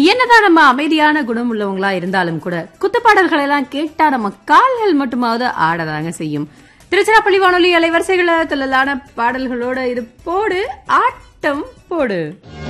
என்னதான் நம்ம அமைதியான குணம் உள்ளவங்களா இருந்தாலும் கூட குத்துப்பாடல்கள் எல்லாம் கேட்டா நம்ம கால்கள் மட்டுமாவது ஆடதாங்க செய்யும். திருச்சிராப்பள்ளி வானொலி அலைவரிசைகள துள்ளலான பாடல்களோட இது போடு ஆட்டம் போடு.